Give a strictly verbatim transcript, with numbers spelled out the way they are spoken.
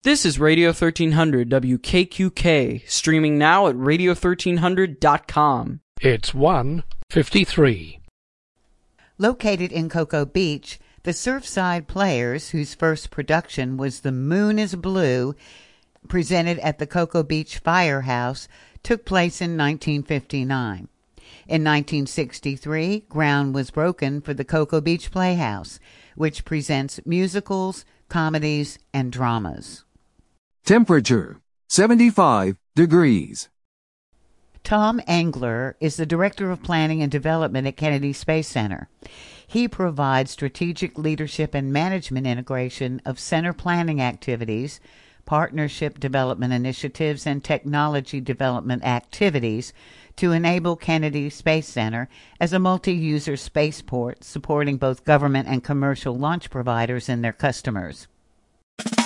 This is Radio thirteen hundred W K Q K, streaming now at radio thirteen hundred dot com. It's one fifty-three. Located in Cocoa Beach, the Surfside Players, whose first production was The Moon is Blue, presented at the Cocoa Beach Firehouse, took place in nineteen fifty-nine. In nineteen sixty-three, ground was broken for the Cocoa Beach Playhouse, which presents musicals, comedies, and dramas. Temperature, seventy-five degrees. Tom Engler is the Director of Planning and Development at Kennedy Space Center. He provides strategic leadership and management integration of center planning activities, partnership development initiatives, and technology development activities to enable Kennedy Space Center as a multi-user spaceport supporting both government and commercial launch providers and their customers.